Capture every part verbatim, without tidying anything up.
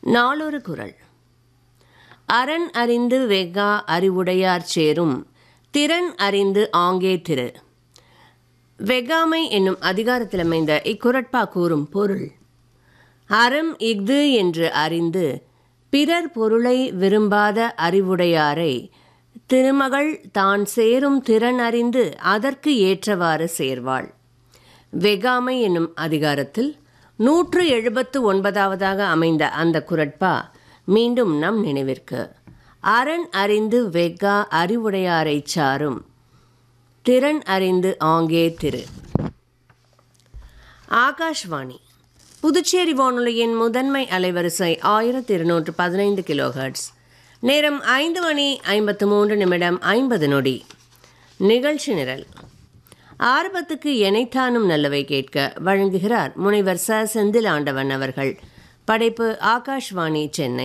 நாளொரு குறள். அரண் அறிந்து வெஃகா அறிவுடையார் சேரும் திறன் அறிந்து ஆங்கே திரு. வெஃகாமை என்னும் அதிகாரத்தில் அமைந்த இக்குறட்பா கூறும் பொருள்: அறம் இஃது என்று அறிந்து பிறர் பொருளை விரும்பாத அறிவுடையாரை திருமகள் தான் சேரும் திறன் அறிந்து அதற்கு ஏற்றவாறு சேர்வாள். வெஃகாமை என்னும் அதிகாரத்தில் நூற்று எழுபத்து ஒன்பதாவதாக அமைந்த அந்த குறட்பா மீண்டும் நம் நினைவிற்கு: அரண் அறிந்து வெஃகா அறிவுடையாரை சாரும் திறன் அறிந்து ஆங்கே திரு. ஆகாஷ்வாணி புதுச்சேரி வானொலியின் முதன்மை அலைவரிசை ஆயிரத்தி இருநூற்று பதினைந்து கிலோஹெர்ட்ஸ். நேரம் ஐந்து மணி ஐம்பத்து மூன்று நிமிடம் ஐம்பது நொடி. நிகழ்ச்சி நிரல். ஆரம்பத்துக்கு எனைத்தானும் நல்லவை கேட்க வழங்குகிறார் முனைவர் ச செந்தில் ஆண்டவன் அவர்கள். படைப்பு ஆகாஷ்வாணி சென்னை.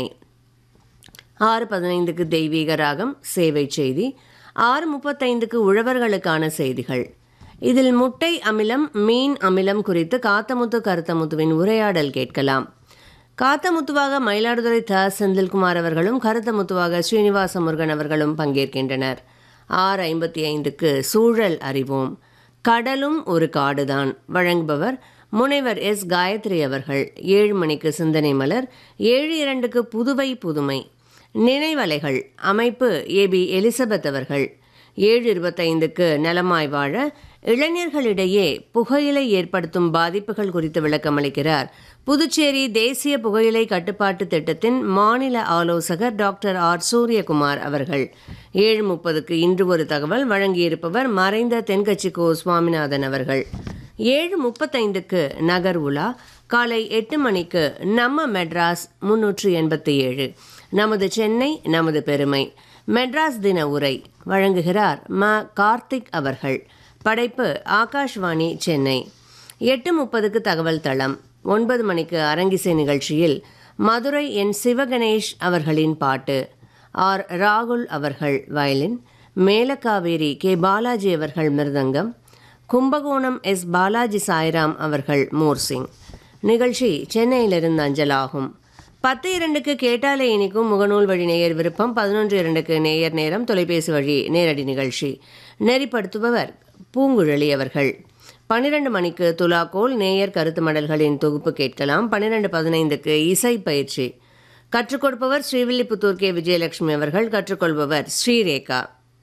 ஆறு பதினைந்துக்கு தெய்வீக ராகம் சேவை செய்தி. ஆறு முப்பத்தைந்துக்கு உழவர்களுக்கான செய்திகள். இதில் முட்டை அமிலம் மீன் அமிலம் குறித்து காத்தமுத்து கருத்தமுத்துவின் உரையாடல் கேட்கலாம். காத்தமுத்துவாக மயிலாடுதுறை த செந்தில்குமார் அவர்களும் கருத்தமுத்துவாக ஸ்ரீனிவாச முருகன் அவர்களும் பங்கேற்கின்றனர். ஆறு ஐம்பத்தி ஐந்துக்கு சூழல் அறிவோம். கடலும் ஒரு காடுதான். வழங்குபவர் முனைவர் எஸ் காயத்ரி அவர்கள். ஏழு மணிக்கு சிந்தனை மலர். ஏழு இரண்டுக்கு புதுவை புதுமை நினைவலைகள். அமைப்பு ஏ பி எலிசபெத் அவர்கள். ஏழு இருபத்தைந்துக்கு நலமாய் வாழ இளைஞர்களிடையே புகையிலை ஏற்படுத்தும் பாதிப்புகள் குறித்து விளக்கமளிக்கிறார் புதுச்சேரி தேசிய புகையிலை கட்டுப்பாட்டு திட்டத்தின் மாநில ஆலோசகர் டாக்டர் ஆர் சூரியகுமார் அவர்கள். ஏழு முப்பதுக்கு இன்று ஒரு தகவல். வழங்கியிருப்பவர் மறைந்த தென்கட்சி கோ சுவாமிநாதன் அவர்கள். ஏழு முப்பத்தைந்துக்கு நகர் உலா. காலை எட்டு மணிக்கு நம்ம மெட்ராஸ் முன்னூற்று எண்பத்தி ஏழு நமது சென்னை நமது பெருமை மெட்ராஸ் தின உரை. வழங்குகிறார் ம கார்த்திக் அவர்கள். படைப்பு ஆகாஷ்வாணி சென்னை. எட்டு முப்பதுக்கு தகவல் தளம். ஒன்பது மணிக்கு அரங்கிசை நிகழ்ச்சியில் மதுரை என் சிவகணேஷ் அவர்களின் பாட்டு. ஆர் ராகுல் அவர்கள் வயலின். மேலக்காவேரி கே பாலாஜி அவர்கள் மிருதங்கம். கும்பகோணம் எஸ் பாலாஜி சாய்ராம் அவர்கள் மோர்சிங். நிகழ்ச்சி சென்னையிலிருந்து அஞ்சலாகும். பத்து இரண்டுக்கு கேட்டாலே இனிக்கும் முகநூல் வழி நேயர் விருப்பம். பதினொன்று இரண்டுக்கு நேயர் நேரம் தொலைபேசி வழி நேரடி நிகழ்ச்சி. நெறிப்படுத்துபவர் பூங்குழலி அவர்கள். பன்னிரண்டு மணிக்கு துலாக்கோல் நேயர் கருத்து மடல்களின் தொகுப்பு கேட்கலாம். பன்னிரண்டு பதினைந்துக்கு இசை பயிற்சி. கற்றுக் கொடுப்பவர் ஸ்ரீவில்லிபுத்தூர் கே விஜயலட்சுமி அவர்கள். கற்றுக்கொள்பவர் ஸ்ரீரேகா.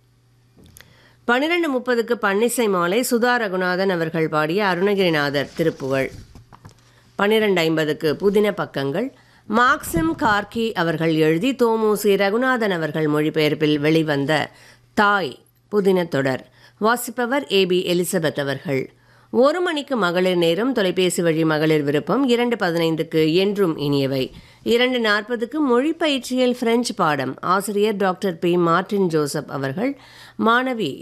பன்னிரண்டு முப்பதுக்கு பன்னிசை மாலை சுதா ரகுநாதன் அவர்கள் பாடிய அருணகிரிநாதர் திருப்புகழ். பன்னிரண்டு ஐம்பதுக்கு புதின பக்கங்கள். மார்க்சிம் கார்கி அவர்கள் எழுதி தோமுசி ரகுநாதன் அவர்கள் மொழிபெயர்ப்பில் வெளிவந்த தாய் புதின தொடர். வாசிப்பவர் ஏ பி எலிசபெத் அவர்கள். ஒரு மணிக்கு மகளிர் நேரம் தொலைபேசி வழி மகளிர் விருப்பம். இரண்டு பதினைந்துக்கு என்றும் இனியவை. இரண்டு நாற்பதுக்கு மொழி பயிற்சியில் பிரெஞ்சு பாடம். ஆசிரியர் டாக்டர் பி மார்டின் ஜோசப் அவர்கள். மாணவி